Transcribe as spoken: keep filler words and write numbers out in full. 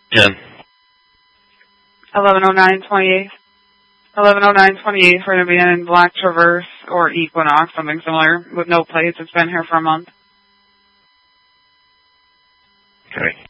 Jen. eleven oh nine twenty-eight. eleven oh nine twenty-eight for the man in black Traverse or Equinox, something similar, with no plates. It's been here for a month. Okay.